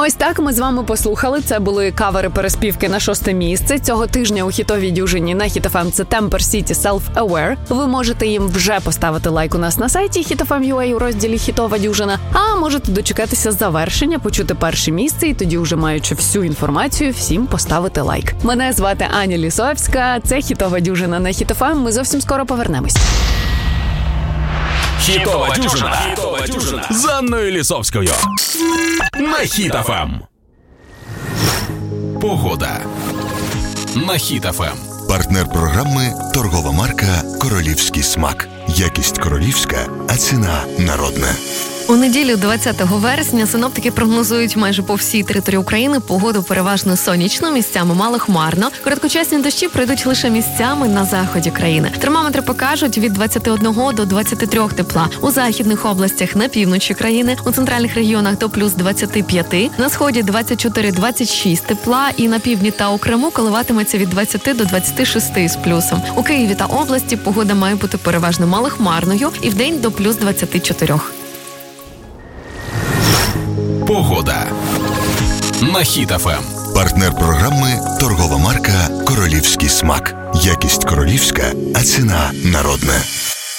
Ось так ми з вами послухали. Це були кавери-переспівки на 6-те місце. Цього тижня у хітовій дюжині на Hit FM це Temper City Self-Aware. Ви можете їм вже поставити лайк у нас на сайті Hit FM.ua у розділі «Хітова дюжина», а можете дочекатися завершення, почути перше місце і тоді, вже маючи всю інформацію, всім поставити лайк. Мене звати Аня Лісовська, це Хітова дюжина на Hit FM. Ми зовсім скоро повернемось. Хітова дюжина з Анною Лісовською на Hit FM. Погода на Hit FM. Партнер програми – торгова марка «Королівський смак». Якість королівська, а ціна народна. У неділю 20 вересня синоптики прогнозують майже по всій території України погоду переважно сонячну, місцями малохмарно. Короткочасні дощі пройдуть лише місцями на заході країни. Термометри покажуть від 21 до 23 тепла. У західних областях на півночі країни, у центральних регіонах до плюс 25, на сході 24-26 тепла і на півдні та у Криму коливатиметься від 20 до 26 з плюсом. У Києві та області погода має бути переважно малохмарною і вдень до плюс 24. Погода на Hit FM. Партнер програми – торгова марка «Королівський смак». Якість королівська, а ціна народна.